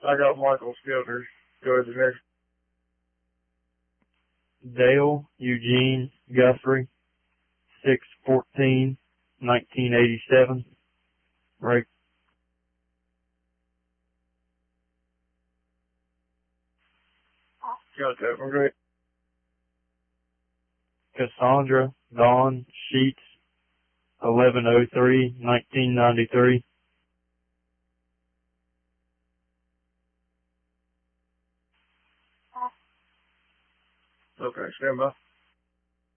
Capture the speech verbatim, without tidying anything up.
I got Michael Skilders. Go ahead to the next. Dale Eugene Guthrie, six fourteen nineteen eighty-seven. Right. Got that one. Great. Cassandra Dawn Sheets, eleven oh three nineteen ninety-three. Okay, stand by.